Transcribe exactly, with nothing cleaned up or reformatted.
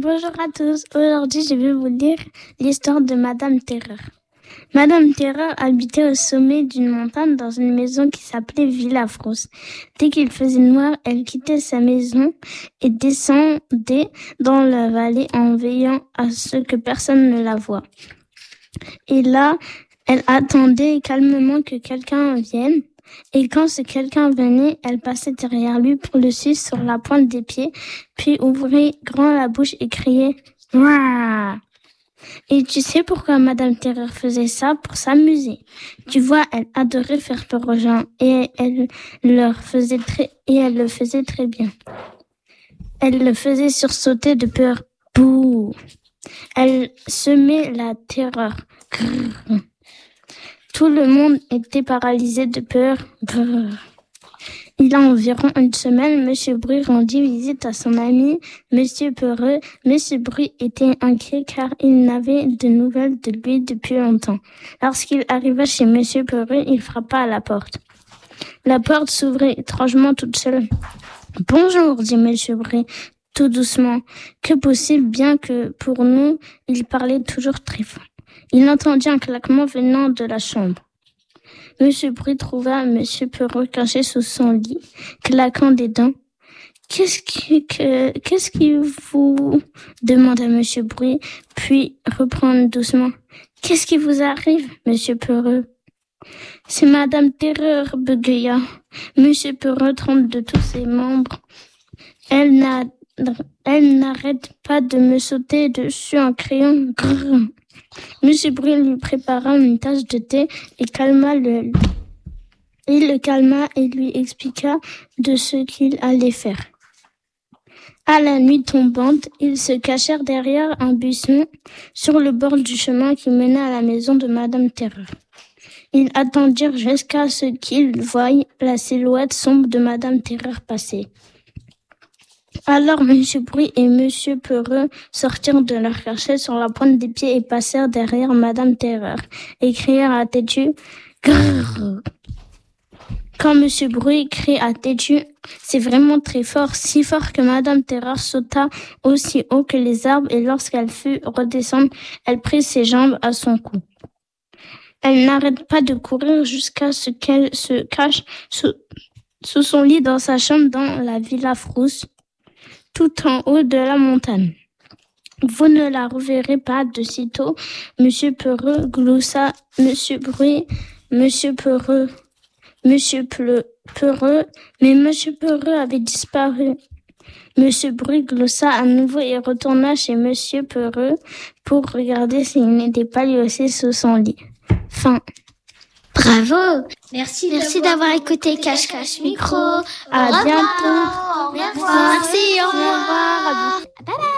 Bonjour à tous, aujourd'hui je vais vous lire l'histoire de Madame Terreur. Madame Terreur habitait au sommet d'une montagne dans une maison qui s'appelait Villa Frousse. Dès qu'il faisait noir, elle quittait sa maison et descendait dans la vallée en veillant à ce que personne ne la voie. Et là, elle attendait calmement que quelqu'un vienne. Et quand ce quelqu'un venait, elle passait derrière lui pour le suivre sur la pointe des pieds, puis ouvrit grand la bouche et criait « Ouah !» Et tu sais pourquoi Madame Terreur faisait ça? Pour s'amuser. Tu vois, elle adorait faire peur aux gens et elle leur faisait très, et elle le faisait très bien. Elle le faisait sursauter de peur. Bouh! Elle semait la terreur. Grrr. Tout le monde était paralysé de peur. Brrr. Il y a environ une semaine, Monsieur Bruit rendit visite à son ami, Monsieur Peureux. Monsieur Bruit était inquiet car il n'avait de nouvelles de lui depuis longtemps. Lorsqu'il arriva chez Monsieur Peureux, il frappa à la porte. La porte s'ouvrit étrangement toute seule. « Bonjour, dit Monsieur Bruit, tout doucement. Que possible, bien que pour nous, il parlait toujours très fort. Il entendit un claquement venant de la chambre. Monsieur Bruit trouva Monsieur Peureux caché sous son lit, claquant des dents. « Qu'est-ce qui, que, qu'est-ce qui vous... » demanda Monsieur Bruit, puis reprend doucement. « Qu'est-ce qui vous arrive, Monsieur Peureux ?»« C'est Madame Terreur, bégaya. Monsieur Peureux tremble de tous ses membres. Elle, n'a, elle n'arrête pas de me sauter dessus en criant « Grrr !» Monsieur Bruit lui prépara une tasse de thé et calma le... Il le calma et lui expliqua de ce qu'il allait faire. À la nuit tombante, ils se cachèrent derrière un buisson sur le bord du chemin qui menait à la maison de Madame Terreur. Ils attendirent jusqu'à ce qu'ils voient la silhouette sombre de Madame Terreur passer. Alors Monsieur Bruit et Monsieur Peureux sortirent de leur cachette sur la pointe des pieds et passèrent derrière Madame Terreur et crièrent à têtu « Grrr !» Quand Monsieur Bruit crie à têtu, c'est vraiment très fort, si fort que Madame Terreur sauta aussi haut que les arbres et lorsqu'elle fut redescendre, elle prit ses jambes à son cou. Elle n'arrête pas de courir jusqu'à ce qu'elle se cache sous, sous son lit dans sa chambre dans la Villa Frousse, tout en haut de la montagne. Vous ne la reverrez pas de sitôt. Monsieur Peureux gloussa Monsieur Bruit, Monsieur Peureux, Monsieur Pleu, Peureux, mais Monsieur Peureux avait disparu. Monsieur Bruit gloussa à nouveau et retourna chez Monsieur Peureux pour regarder s'il n'était pas lui aussi sous son lit. Fin. Bravo! Merci, Merci d'avoir, d'avoir écouté Cache Cache Micro. À bientôt. Au revoir. Merci, au revoir. Au revoir. Bye bye.